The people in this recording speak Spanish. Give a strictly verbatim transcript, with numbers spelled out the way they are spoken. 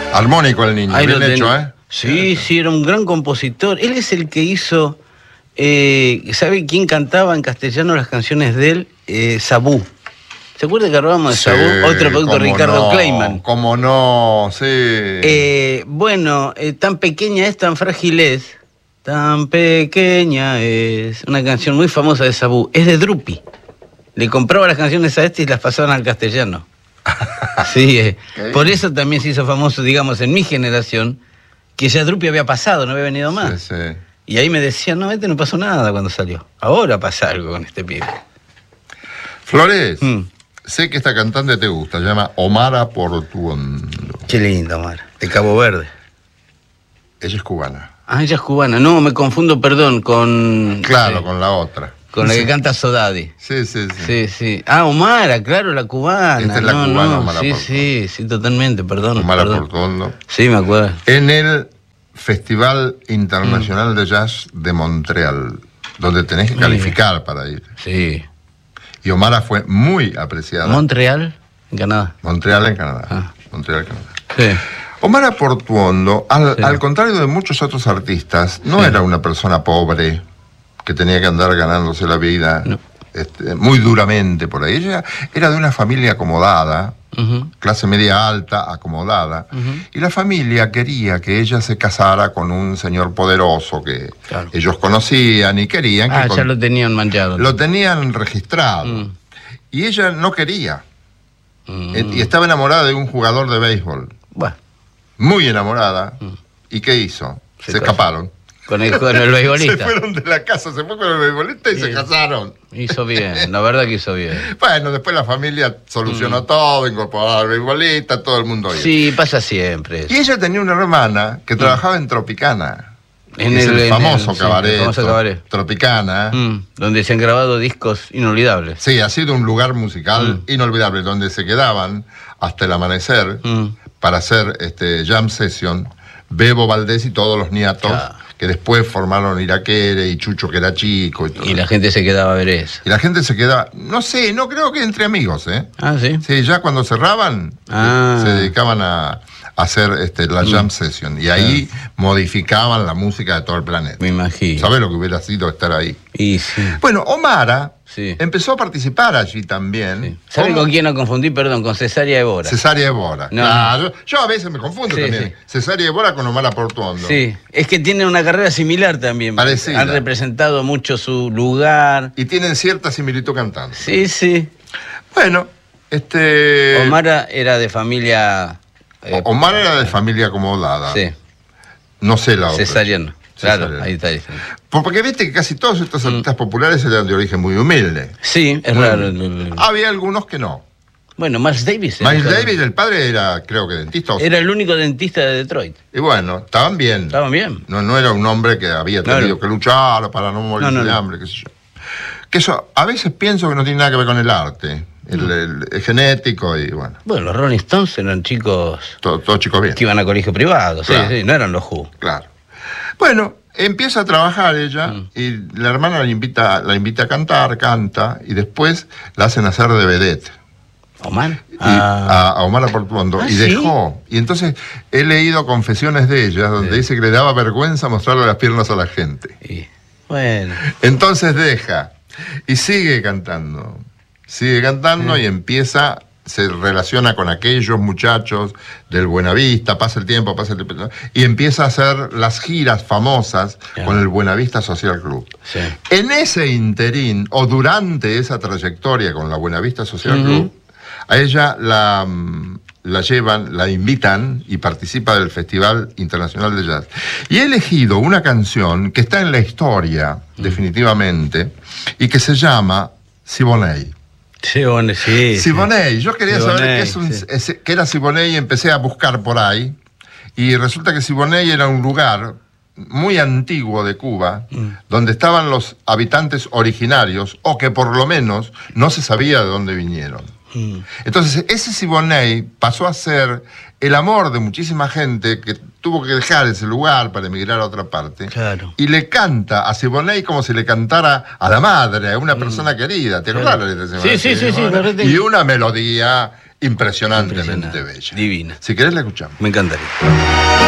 Armónico el niño, Ahí bien lo ten- hecho, ¿eh? Sí, sí, era un gran compositor. Él es el que hizo, eh, ¿sabe quién cantaba en castellano las canciones de él? Eh, Sabú. ¿Se acuerda que hablábamos de Sí, Sabú? Otro producto, cómo Ricardo no, Kleiman. Cómo no, sí. Eh, bueno, eh, tan pequeña es, tan frágil es, tan pequeña es. Una canción muy famosa de Sabú. Es de Drupi. Le compraba las canciones a este y las pasaban al castellano. Sí, eh. Por eso también se hizo famoso, digamos, en mi generación, que ya Drupi había pasado, no había venido más. Sí, sí. Y ahí me decían, no, este no pasó nada cuando salió. Ahora pasa algo con este pibe. Flores, Mm. sé que esta cantante te gusta, se llama Omara Portuondo. Qué lindo, Omar. De Cabo Verde. Ella es cubana. Ah, ella es cubana. No, me confundo, perdón, con... Claro, sí, con la otra. con la Sí. que canta Sodadi. Sí, sí, sí. Sí, sí. Ah, Omara, claro, la cubana. Esta es la no, cubana, no, Omara sí, Portuondo. sí, sí, totalmente, perdón. Omara perdón. Portuondo. Sí, me acuerdo. En el Festival Internacional de Jazz de Montreal, donde tenés que Muy calificar para ir. Sí. Y Omara fue muy apreciada. Montreal, en Canadá. Montreal en Canadá. Ah. Montreal, Canadá. Sí. Omara Portuondo, al, Sí. al contrario de muchos otros artistas, no Sí. era una persona pobre que tenía que andar ganándose la vida No. este, muy duramente por ahí. Ella era de una familia acomodada, Ujú. clase media alta, acomodada, Ujú. y la familia quería que ella se casara con un señor poderoso que Claro. ellos conocían y querían Ah, que ya con- lo tenían manchado. lo tenían registrado. Mm. Y ella no quería. Mm. Eh, Y estaba enamorada de un jugador de béisbol. Bueno, Muy enamorada. Mm. ¿Y qué hizo? Se Se, casó. escaparon. con el, con el Se beisbolista. fueron de la casa, se fue con el beisbolista y Sí. se casaron. Hizo bien, la verdad que hizo bien. Bueno, después la familia solucionó todo, incorporó al beisbolista, todo el mundo bien. Mm. Sí, pasa siempre. Y ella tenía una hermana que trabajaba en Tropicana. En es el- el, en famoso el- sí, cabaret. el famoso cabaret. Tropicana. Mm, donde se han grabado discos inolvidables. Sí, ha sido un lugar musical Mm. inolvidable, donde se quedaban hasta el amanecer Mm. para hacer este jam session, Bebo Valdés y todos los niatos, Claro. que después formaron Iraquere y Chucho, que era chico y todo. Y la gente se quedaba a ver eso. Y la gente se queda, no sé, no creo que entre amigos, ¿eh? Ah, sí. Sí, ya cuando cerraban, Ah. se dedicaban a hacer este, la jam session. Y ahí modificaban la música de todo el planeta. Me imagino. ¿Sabes lo que hubiera sido estar ahí? Y sí. Bueno, Omara Sí. empezó a participar allí también. Sí. ¿Sabe como con quién no confundí? Perdón, con Cesárea Evora. Cesárea Évora. No. Claro. Yo a veces me confundo Sí, también. sí. Cesárea Évora con Omara Portuondo. Sí, es que tienen una carrera similar también. Parecida. Han representado mucho su lugar. Y tienen cierta similitud cantando. Sí, sí. Bueno, este. Omara era de familia... eh, Omar era de familia acomodada. Sí, No sé la otra. cesariano. Claro, Cesariano. ahí está. Ahí está. Porque viste que casi todos estos artistas populares eran de origen muy humilde. Sí, es Muy raro. humilde. Había algunos que no. Bueno, Miles Davis. era- Miles Davis, el padre, era, creo que dentista. o- Era el único dentista de Detroit. Y bueno, estaban bien. Estaban bien. No, no era un hombre que había Claro. tenido que luchar para no morir No, no, de no. hambre, qué sé yo. Que eso, a veces pienso que no tiene nada que ver con el arte. El, el- el genético y bueno, Bueno, los Rolling Stones eran chicos todo- todos chicos bien. que iban a colegio privado. Sí, Claro. sí, no eran los Who. Claro. Bueno, empieza a trabajar ella Mm. y la hermana la invita, la invita a cantar, canta y después la hacen hacer de vedette. Omar. Y Ah, a, a Omara Portuondo Ah, y ¿sí? dejó. Y entonces he leído confesiones de ella donde Sí. dice que le daba vergüenza mostrarle las piernas a la gente. y- bueno. Entonces deja y sigue cantando. Sigue cantando y empieza, se relaciona con aquellos muchachos del Buenavista, pasa el tiempo, pasa el tiempo, y empieza a hacer las giras famosas Ya. con el Buenavista Social Club. Sí. En ese interín, o durante esa trayectoria con la Buenavista Social Ujú. Club, a ella la, mm, la llevan, la invitan y participa del Festival Internacional de Jazz. Y he elegido una canción que está en la historia, definitivamente, y que se llama Siboney. Sí, bueno, sí. sí. Siboney, yo quería saber Siboney, qué, es un- sí. es- qué era Siboney y empecé a buscar por ahí. Y resulta que Siboney era un lugar muy antiguo de Cuba, Mm. donde estaban los habitantes originarios, o que por lo menos no se sabía de dónde vinieron. Mm. Entonces, ese Siboney pasó a ser el amor de muchísima gente que tuvo que dejar ese lugar para emigrar a otra parte. Claro. Y le canta a Siboney como si le cantara a la madre, a una persona querida. ¿Te acordás la letra de Sí, sí, sí, sí, Siboney? correcto. Y una melodía impresionantemente Impresionante. bella. Divina. Si querés la escuchamos. Me encantaría.